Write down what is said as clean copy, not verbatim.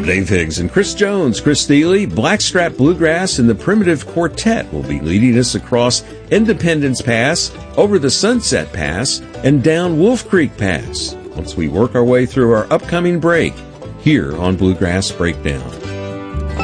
I'm Dave Higgs, and Chris Jones, Chris Thiele, Blackstrap Bluegrass, and the Primitive Quartet will be leading us across Independence Pass, over the Sunset Pass, and down Wolf Creek Pass once we work our way through our upcoming break here on Bluegrass Breakdown.